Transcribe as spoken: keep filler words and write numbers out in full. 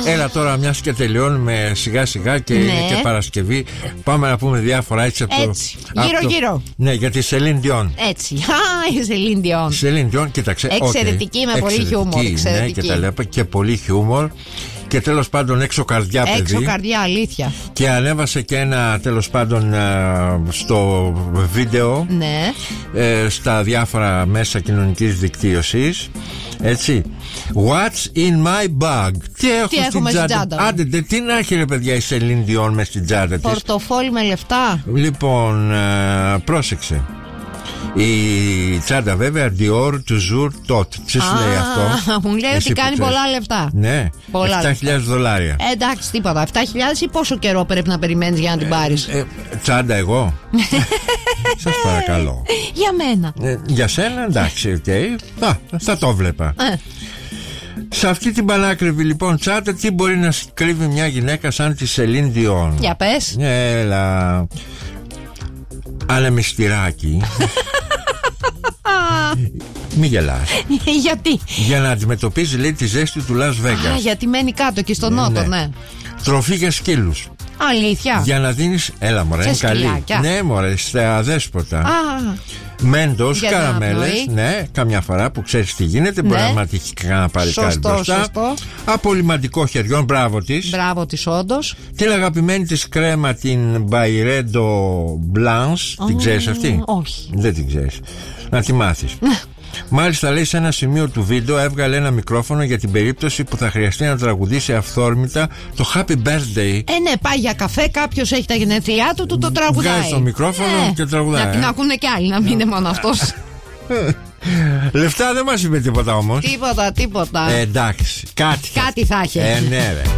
Έλα τώρα, μιας και τελειώνουμε σιγά σιγά και ναι. είναι και Παρασκευή. Πάμε να πούμε διάφορα έτσι από το. Έτσι. Γύρω-γύρω. Το... Ναι, για τη Σελίν Διόν. Έτσι. Α, η Σελίν Διόν. Σελίν Διόν, κοίταξε. Εξαιρετική, okay. με πολύ χιούμορ. Ναι, και τα λέμε και πολύ χιούμορ. Και τέλος πάντων έξω καρδιά, παιδί. Έξω καρδιά, αλήθεια. Και ανέβασε και ένα τέλος πάντων στο βίντεο, ναι. ε, στα διάφορα μέσα κοινωνικής δικτύωσης. Έτσι. What's in my bag? Τι έχω τι στην τσάντα. τσάντα. Άντε, τι να έχει ρε παιδιά η Σελίν Διόν μες στην τσάντα της. Πορτοφόλι με λεφτά. Λοιπόν, ε, πρόσεξε. Η τσάντα βέβαια Dior Toujours Tot. Τι σου λέει αυτό? Μου λέει ότι κάνει πολλά λεφτά. Ναι, πολλά επτά χιλιάδες δολάρια. ε, Εντάξει, τίποτα. επτά χιλιάδες ή πόσο καιρό πρέπει να περιμένεις για να την πάρεις? ε, ε, Τσάντα εγώ. Σας παρακαλώ. Για μένα. ε, Για σένα εντάξει, οκ. okay. Θα το βλέπα. ε. Σε αυτή την πανάκριβη λοιπόν τσάντα, τι μπορεί να κρύβει μια γυναίκα σαν τη Σελίν Διόν? Για πες. Έλα. Αλεμιστηράκι. Μη γελάς. Γιατί? Για να αντιμετωπίζει, λέει, τη ζέστη του Las Vegas. Α, γιατί μένει κάτω και στο νότο, ναι. ναι. Τροφή για σκύλους. Αλήθεια? Για να δίνεις, έλα μωρέ, είναι καλή. Ναι μωρέ, στα αδέσποτα. Α. Μέντος, καραμέλες. Ναι, καμιά φορά που ξέρεις τι γίνεται, ναι. Μπορεί να ματιχεί κανένα παλικάρι μπροστά. Σωστό. Απολυμαντικό χεριών, μπράβο της. Μπράβο της, όντως. Την αγαπημένη της κρέμα, την Byredo Blanche. Oh, την ξέρεις αυτή? Όχι. Δεν την ξέρεις. Να τη μάθεις. Μάλιστα, λέει, σε ένα σημείο του βίντεο έβγαλε ένα μικρόφωνο για την περίπτωση που θα χρειαστεί να τραγουδήσει αυθόρμητα το Happy Birthday. Ε, ναι, πάει για καφέ, κάποιος έχει τα γενέθλιά του, του το τραγουδάει. Βγάζει το μικρόφωνο ε, και τραγουδάει. Να, να ακούνε κι άλλοι, να μην είναι μόνο αυτός. Λεφτά δεν μας είπε τίποτα όμως. Τίποτα, τίποτα. Ε, εντάξει, κάτι. Κάτι θα έχει. Ε, ναι, ρε.